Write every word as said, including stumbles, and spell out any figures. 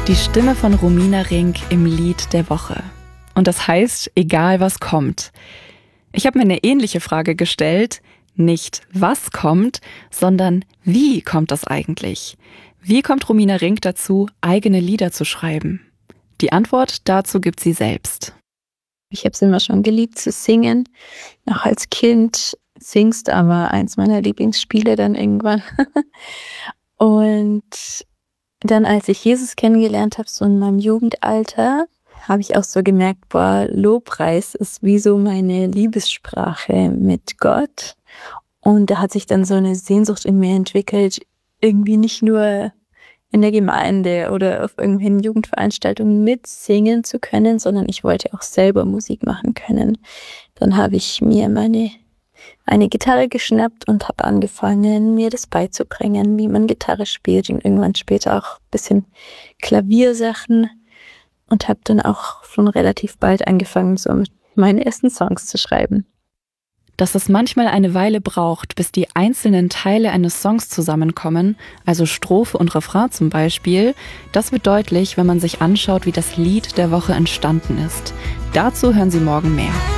Die Stimme von Romina Rink im Lied der Woche. Und das heißt, egal was kommt. Ich habe mir eine ähnliche Frage gestellt. Nicht was kommt, sondern wie kommt das eigentlich? Wie kommt Romina Rink dazu, eigene Lieder zu schreiben? Die Antwort dazu gibt sie selbst. Ich habe es immer schon geliebt zu singen. Auch als Kind singst aber eins meiner Lieblingsspiele dann irgendwann. Und dann, als ich Jesus kennengelernt habe, so in meinem Jugendalter, habe ich auch so gemerkt, boah, Lobpreis ist wie so meine Liebessprache mit Gott. Und da hat sich dann so eine Sehnsucht in mir entwickelt, irgendwie nicht nur in der Gemeinde oder auf irgendwelchen Jugendveranstaltungen mitsingen zu können, sondern ich wollte auch selber Musik machen können. Dann habe ich mir meine eine Gitarre geschnappt und habe angefangen, mir das beizubringen, wie man Gitarre spielt, und irgendwann später auch ein bisschen Klaviersachen, und habe dann auch schon relativ bald angefangen, so meine ersten Songs zu schreiben. Dass es manchmal eine Weile braucht, bis die einzelnen Teile eines Songs zusammenkommen, also Strophe und Refrain zum Beispiel, das wird deutlich, wenn man sich anschaut, wie das Lied der Woche entstanden ist. Dazu hören Sie morgen mehr.